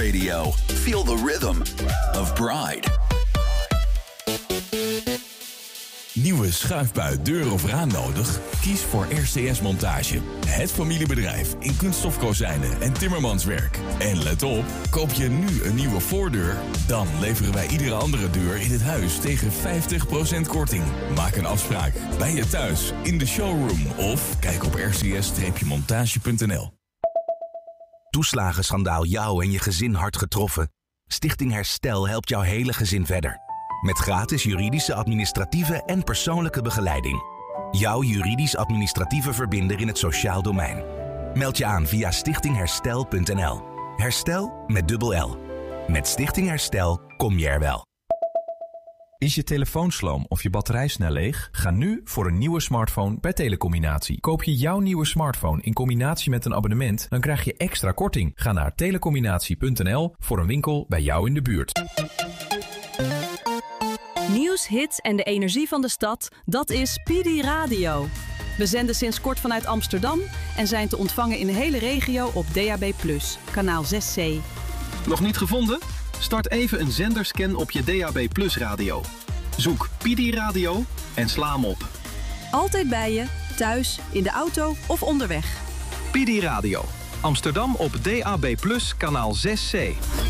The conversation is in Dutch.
Radio. Feel the rhythm of Pride. Nieuwe schuifbui, deur of raam nodig? Kies voor RCS Montage. Het familiebedrijf in kunststofkozijnen en timmermanswerk. En let op, koop je nu een nieuwe voordeur? Dan leveren wij iedere andere deur in het huis tegen 50% korting. Maak een afspraak bij je thuis, in de showroom of kijk op rcs-montage.nl. Toeslagenschandaal jou en je gezin hard getroffen? Stichting Herstel helpt jouw hele gezin verder. Met gratis juridische, administratieve en persoonlijke begeleiding. Jouw juridisch-administratieve verbinder in het sociaal domein. Meld je aan via stichtingherstel.nl. Herstel met dubbel L. Met Stichting Herstel kom je er wel. Is je telefoon sloom of je batterij snel leeg? Ga nu voor een nieuwe smartphone bij Telecombinatie. Koop je jouw nieuwe smartphone in combinatie met een abonnement, dan krijg je extra korting. Ga naar telecombinatie.nl voor een winkel bij jou in de buurt. Nieuws, hits en de energie van de stad, dat is PD Radio. We zenden sinds kort vanuit Amsterdam en zijn te ontvangen in de hele regio op DAB+, kanaal 6C. Nog niet gevonden? Start even een zenderscan op je DAB+ radio. Zoek PD Radio en sla hem op. Altijd bij je, thuis, in de auto of onderweg. PD Radio. Amsterdam op DAB+, kanaal 6C.